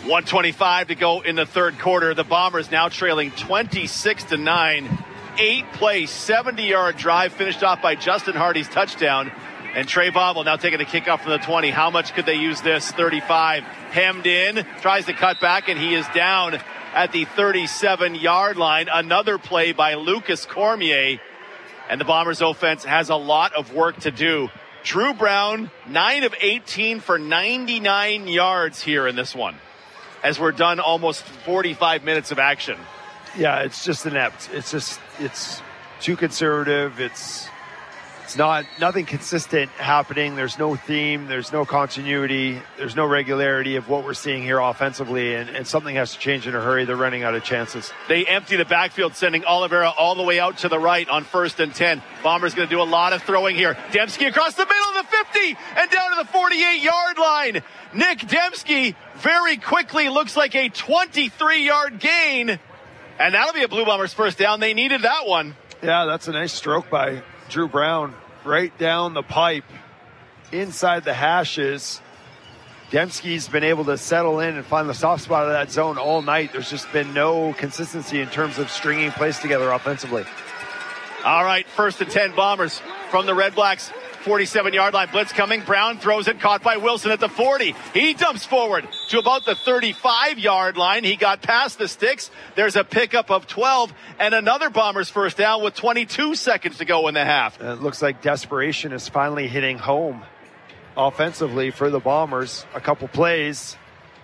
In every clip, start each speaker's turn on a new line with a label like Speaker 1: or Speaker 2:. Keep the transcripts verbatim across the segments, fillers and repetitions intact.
Speaker 1: one twenty-five to go in the third quarter. The Bombers now trailing twenty-six to nine. Eight play, seventy-yard drive finished off by Justin Hardy's touchdown. And Trey Vaughn now taking a kickoff from the twenty. How much could they use this? thirty-five, hemmed in, tries to cut back, and he is down at the thirty-seven-yard line. Another play by Lucas Cormier. And the Bombers offense has a lot of work to do. Drew Brown, nine of eighteen for ninety-nine yards here in this one, as we're done almost forty-five minutes of action.
Speaker 2: Yeah, it's just inept. It's just, it's too conservative. It's it's not, nothing consistent happening. There's no theme. There's no continuity. There's no regularity of what we're seeing here offensively, and, and something has to change in a hurry. They're running out of chances.
Speaker 1: They empty the backfield, sending Oliveira all the way out to the right on first and ten. Bombers going to do a lot of throwing here. Dembski across the middle of the fifty and down to the forty-eight-yard line. Nick Dembski very quickly looks like a twenty-three-yard gain. And that'll be a Blue Bombers first down. They needed that one.
Speaker 2: Yeah, that's a nice stroke by Drew Brown. Right down the pipe, inside the hashes. Dembski's been able to settle in and find the soft spot of that zone all night. There's just been no consistency in terms of stringing plays together offensively.
Speaker 1: All right, first and ten Bombers from the Red Blacks. forty-seven-yard line blitz coming. Brown throws it, caught by Wilson at the forty. He dumps forward to about the thirty-five-yard line. He got past the sticks. There's a pickup of twelve and another Bombers first down with twenty-two seconds to go in the half.
Speaker 2: It looks like desperation is finally hitting home offensively for the Bombers. A couple plays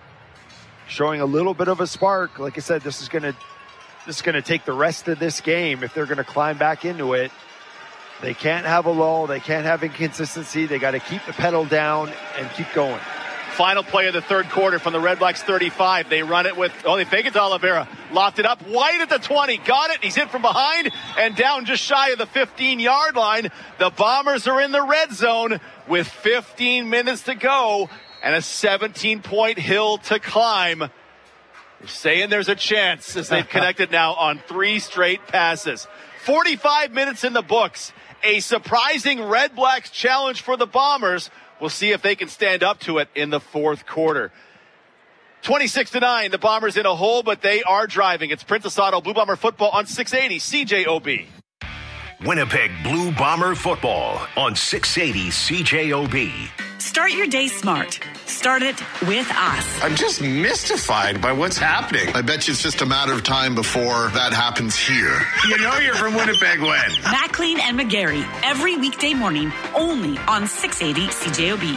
Speaker 2: showing a little bit of a spark. Like I said, this is going to this is going to take the rest of this game if they're going to climb back into it. They can't have a lull. They can't have inconsistency. They got to keep the pedal down and keep going.
Speaker 1: Final play of the third quarter from the Red Blacks thirty-five. They run it with, oh, they fake it to Oliveira. Lofted up, White at the twenty. Got it. He's hit from behind and down just shy of the fifteen-yard line. The Bombers are in the red zone with fifteen minutes to go and a seventeen-point hill to climb. They're saying there's a chance as they've connected now on three straight passes. forty-five minutes in the books. A surprising Red Blacks challenge for the Bombers. We'll see if they can stand up to it in the fourth quarter. twenty-six to nine, the Bombers in a hole, but they are driving. It's Princess Auto Blue Bomber football on six eighty C J O B.
Speaker 3: Winnipeg Blue Bomber football on six eighty C J O B.
Speaker 4: Start your day smart. Start it with us.
Speaker 5: I'm just mystified by what's happening.
Speaker 6: I bet you it's just a matter of time before that happens here.
Speaker 5: You know you're from Winnipeg when?
Speaker 4: Maclean and McGarry, every weekday morning, only on six eighty C J O B.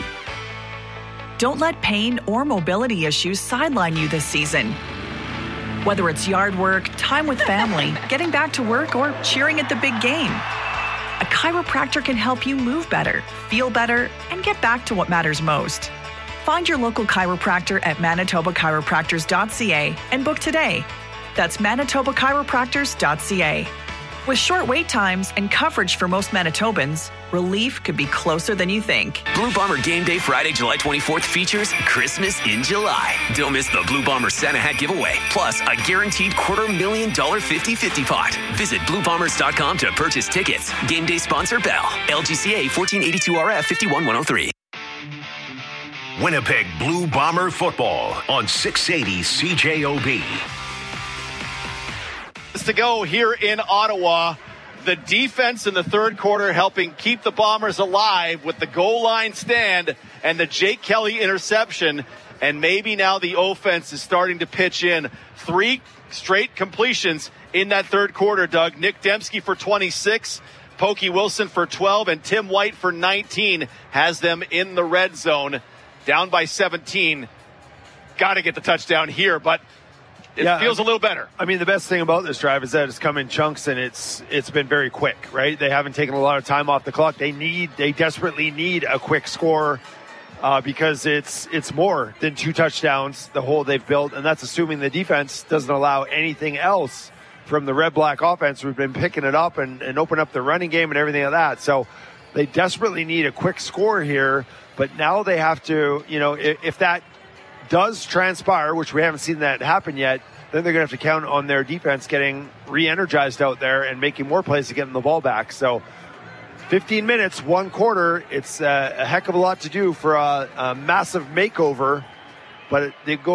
Speaker 7: Don't let pain or mobility issues sideline you this season. Whether it's yard work, time with family, getting back to work, or cheering at the big game, a chiropractor can help you move better, feel better, and get back to what matters most. Find your local chiropractor at manitoba chiropractors dot c a and book today. That's manitoba chiropractors dot c a. With short wait times and coverage for most Manitobans, relief could be closer than you think.
Speaker 8: Blue Bomber Game Day Friday, July twenty-fourth features Christmas in July. Don't miss the Blue Bomber Santa Hat giveaway, plus a guaranteed quarter million dollar fifty-fifty pot. Visit blue bombers dot com to purchase tickets. Game day sponsor Bell. L G C A fourteen eighty-two R F fifty-one one oh three.
Speaker 3: Winnipeg Blue Bomber football on six eighty C J O B.
Speaker 1: To go here in Ottawa. The defense in the third quarter helping keep the Bombers alive with the goal line stand and the Jake Kelly interception. And maybe now the offense is starting to pitch in. Three straight completions in that third quarter, Doug. Nick Dembski for twenty-six, Pokey Wilson for twelve, and Tim White for nineteen has them in the red zone. Down by seventeen. Got to get the touchdown here, but it yeah, feels a little better.
Speaker 2: I mean, the best thing about this drive is that it's come in chunks and it's it's been very quick, right? They haven't taken a lot of time off the clock. They need, they desperately need a quick score uh, because it's it's more than two touchdowns, the hole they've built, and that's assuming the defense doesn't allow anything else from the Red Black offense. We've been picking it up and, and open up the running game and everything like that. So they desperately need a quick score here, but now they have to, you know, if, if that does transpire, which we haven't seen that happen yet, then they're going to have to count on their defense getting re-energized out there and making more plays to get them the ball back. So fifteen minutes, one quarter, it's a, a heck of a lot to do for a, a massive makeover, but it, it goes